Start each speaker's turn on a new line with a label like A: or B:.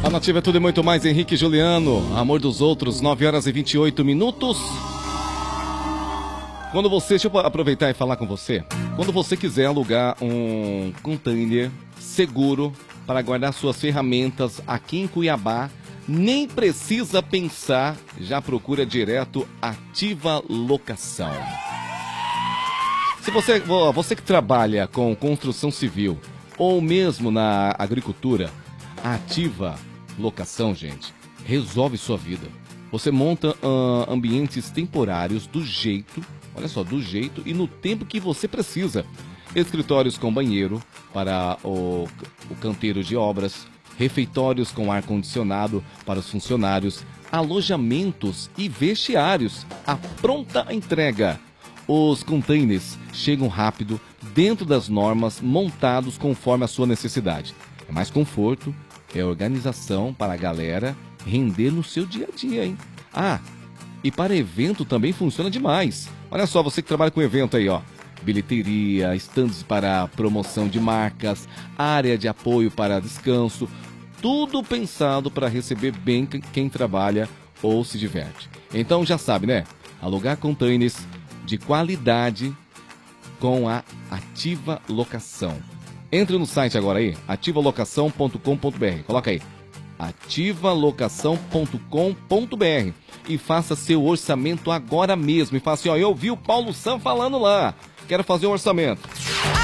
A: A Nativa é tudo e muito mais. Henrique e Juliano, Amor dos Outros, 9 horas e 28 minutos. Quando você, deixa eu aproveitar e falar com você. Quando você quiser alugar um container seguro para guardar suas ferramentas aqui em Cuiabá, nem precisa pensar, já procura direto Ativa Locação. Se você que trabalha com construção civil ou mesmo na agricultura, a Ativa Locação, gente, resolve sua vida. Você monta ambientes temporários do jeito, olha só, do jeito e no tempo que você precisa. Escritórios com banheiro para o canteiro de obras, refeitórios com ar-condicionado para os funcionários, alojamentos e vestiários, a pronta entrega. Os containers chegam rápido, dentro das normas, montados conforme a sua necessidade. É mais conforto, é organização para a galera render no seu dia a dia, hein? Ah, e para evento também funciona demais. Olha só, você que trabalha com evento aí, ó. Bilheteria, estandes para promoção de marcas, área de apoio para descanso. Tudo pensado para receber bem quem trabalha ou se diverte. Então já sabe, né? Alugar containers de qualidade com a Ativa Locação. Entre no site agora aí, ativalocação.com.br. Coloca aí, ativalocação.com.br e faça seu orçamento agora mesmo. E faça assim, ó, eu vi o Paulo Sam falando lá, quero fazer um orçamento.